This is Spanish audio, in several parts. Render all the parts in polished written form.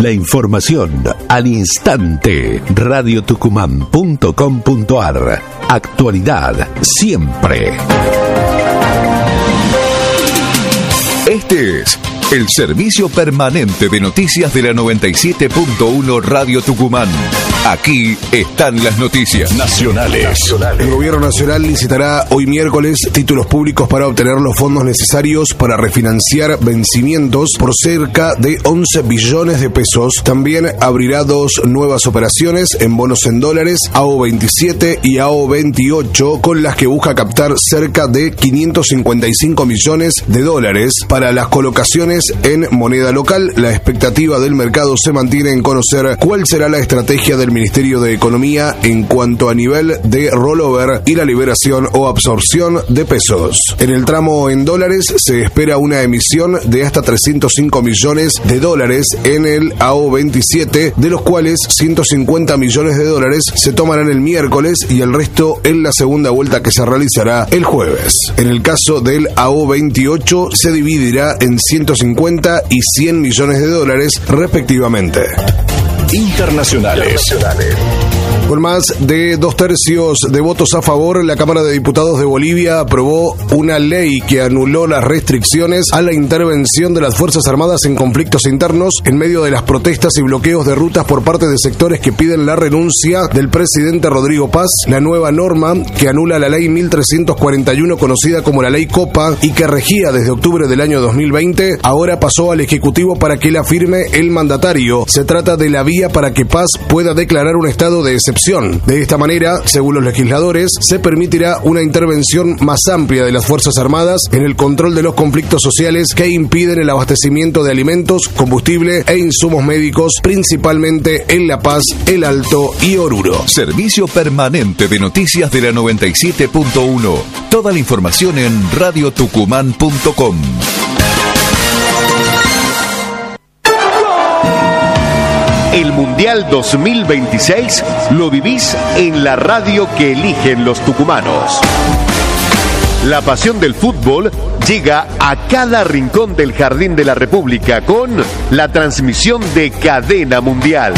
La información al instante. radiotucumán.com.ar. Actualidad siempre. Este es el servicio permanente de noticias de la 97.1 Radio Tucumán. Aquí están las noticias nacionales. El gobierno nacional licitará hoy miércoles títulos públicos para obtener los fondos necesarios para refinanciar vencimientos por cerca de 11 billones de pesos. También abrirá dos nuevas operaciones en bonos en dólares, AO27 y AO28, con las que busca captar cerca de 555 millones de dólares para las colocaciones en moneda local. La expectativa del mercado se mantiene en conocer cuál será la estrategia del Ministerio de Economía en cuanto a nivel de rollover y la liberación o absorción de pesos. En el tramo en dólares se espera una emisión de hasta 305 millones de dólares en el AO27, de los cuales 150 millones de dólares se tomarán el miércoles y el resto en la segunda vuelta que se realizará el jueves. En el caso del AO28 se dividirá en 150 y 100 millones de dólares respectivamente. Internacionales. Con más de 2/3 de votos a favor, la Cámara de Diputados de Bolivia aprobó una ley que anuló las restricciones a la intervención de las Fuerzas Armadas en conflictos internos en medio de las protestas y bloqueos de rutas por parte de sectores que piden la renuncia del presidente Rodrigo Paz. La nueva norma, que anula la ley 1341, conocida como la Ley Copa, y que regía desde octubre del año 2020, ahora pasó al Ejecutivo para que la firme el mandatario. Se trata de la vía para que Paz pueda declarar un estado de excepción. De esta manera, según los legisladores, se permitirá una intervención más amplia de las Fuerzas Armadas en el control de los conflictos sociales que impiden el abastecimiento de alimentos, combustible e insumos médicos, principalmente en La Paz, El Alto y Oruro. Servicio permanente de noticias de la 97.1. Toda la información en radiotucumán.com. El Mundial 2026 lo vivís en la radio que eligen los tucumanos. La pasión del fútbol llega a cada rincón del Jardín de la República con la transmisión de Cadena Mundial.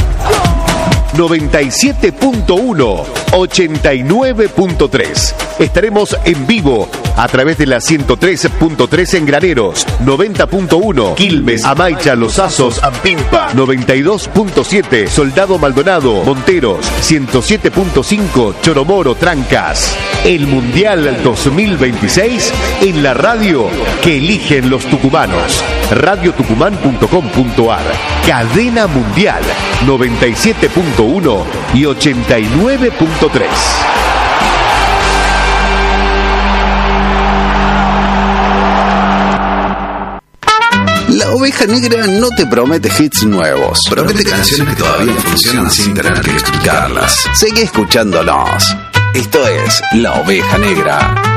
97.1, 89.3. Estaremos en vivo a través de la 103.3 en Graneros, 90.1 Quilmes, Amaicha, Los Asos, Ampimpa, 92.7 Soldado Maldonado, Monteros, 107.5 Choromoro, Trancas. El Mundial 2026 en la radio que eligen los tucumanos. radiotucumán.com.ar. Cadena Mundial 97.1 y 89.3. La Oveja Negra no te promete hits nuevos. Promete canciones que todavía funcionan sin tener que explicarlas. Seguí escuchándonos. Esto es La Oveja Negra.